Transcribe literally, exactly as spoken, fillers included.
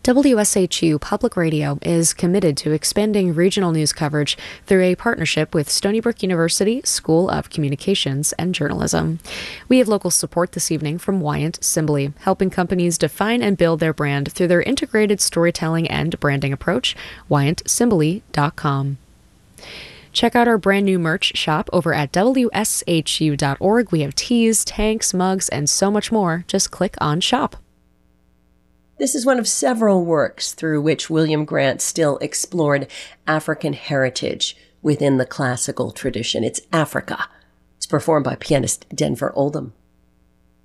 W S H U Public Radio is committed to expanding regional news coverage through a partnership with Stony Brook University School of Communications and Journalism. We have local support this evening from Wyant Simbly, helping companies define and build their brand through their integrated storytelling and branding approach, wyant simbly dot com. Check out our brand new merch shop over at W S H U dot org. We have tees, tanks, mugs, and so much more. Just click on shop. This is one of several works through which William Grant Still explored African heritage within the classical tradition. It's Africa. It's performed by pianist Denver Oldham.